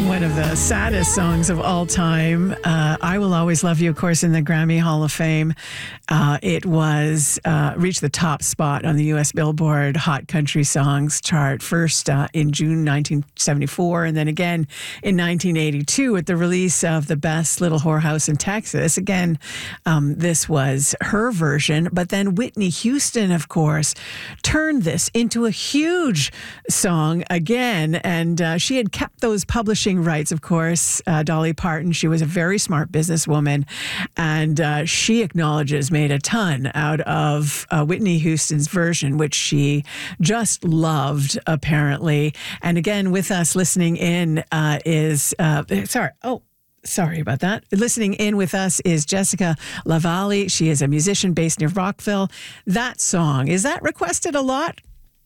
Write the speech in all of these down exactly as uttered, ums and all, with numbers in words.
One of the saddest songs of all time. Uh, I Will Always Love You, of course, in the Grammy Hall of Fame. Uh, it was uh, reached the top spot on the U S Billboard Hot Country Songs chart, first uh, in June nineteen seventy-four, and then again in nineteen eighty-two with the release of The Best Little Whorehouse in Texas. Again, um, this was her version, but then Whitney Houston, of course, turned this into a huge song again, and uh, she had kept those publishing rights, of course. uh, Dolly Parton, she was a very smart businesswoman, and uh, she acknowledges made a ton out of uh, Whitney Houston's version, which she just loved, apparently. And again, with us listening in uh, is, uh, sorry, oh, Sorry about that. Listening in with us is Jessica Lavalle. She is a musician based near Rockville. That song, is that requested a lot?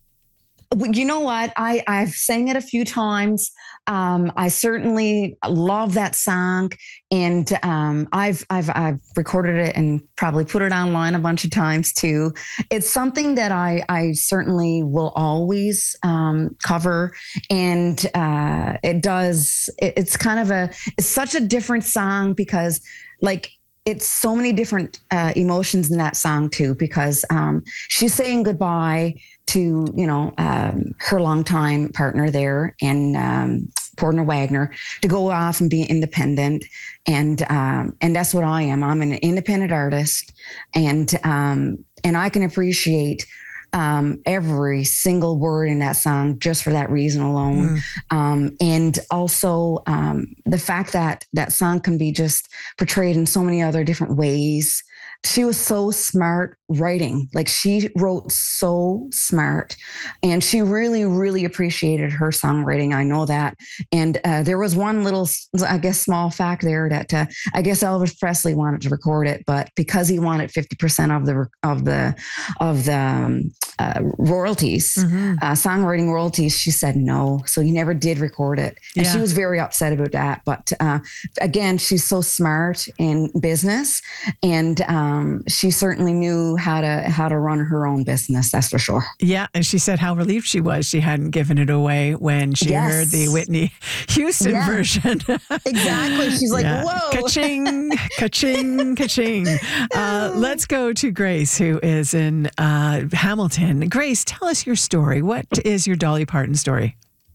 You know what? I, I've sang it a few times. Um, I certainly love that song, and um, I've I've I've recorded it and probably put it online a bunch of times too. It's something that I I certainly will always um, cover, and uh, it does. It, it's kind of a it's such a different song because like. It's so many different uh, emotions in that song too, because um, she's saying goodbye to, you know, um, her longtime partner there and um, Porter Wagner to go off and be independent. And um, and that's what I am. I'm an independent artist, and um, and I can appreciate Um, every single word in that song just for that reason alone. Mm. Um, and also um, the fact that that song can be just portrayed in so many other different ways. She was so smart writing. Like she wrote so smart, and she really, really appreciated her songwriting. I know that. And uh, there was one little, I guess, small fact there that uh, I guess Elvis Presley wanted to record it, but because he wanted fifty percent of the of the of the um, uh, royalties, mm-hmm. uh, songwriting royalties, she said no. So he never did record it, and yeah. she was very upset about that. But uh, again, she's so smart in business, and um, she certainly knew how to how to run her own business. That's for sure. Yeah, and she said how relieved she was she hadn't given it away when she yes. heard the Whitney Houston yeah. version. Exactly. She's like, yeah. whoa, ka-ching, ka-ching, ka-ching. Uh, let's go to Grace, who is in uh, Hamilton. Grace, tell us your story. What is your Dolly Parton story?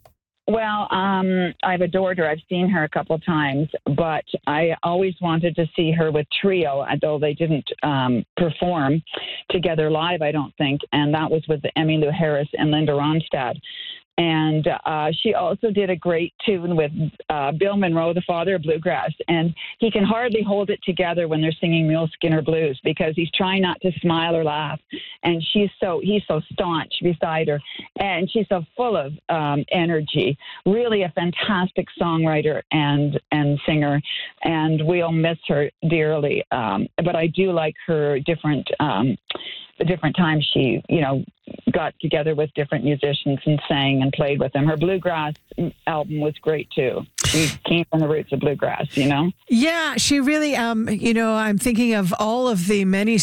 Well, um, I've adored her. I've seen her a couple of times, but I always wanted to see her with Trio, although they didn't um, perform together live, I don't think. And that was with Emmylou Harris and Linda Ronstadt. And uh, she also did a great tune with uh, Bill Monroe, the father of bluegrass. And he can hardly hold it together when they're singing Mule Skinner Blues because he's trying not to smile or laugh. And she's so he's so staunch beside her. And she's so full of um, energy. Really a fantastic songwriter and, and singer. And we'll miss her dearly. Um, but I do like her different um, the different times she, you know, got together with different musicians and sang and played with them. Her bluegrass album was great too. She came from the roots of bluegrass, you know? Yeah, she really, um, you know, I'm thinking of all of the many